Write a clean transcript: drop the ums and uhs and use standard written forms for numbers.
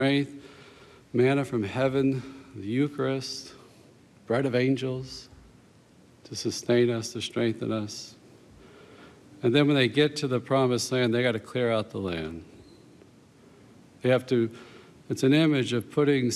strength, manna from heaven, the Eucharist, bread of angels to sustain us, to strengthen us. And then when they get to the promised land, they got to clear out the land. They have to, it's an image of putting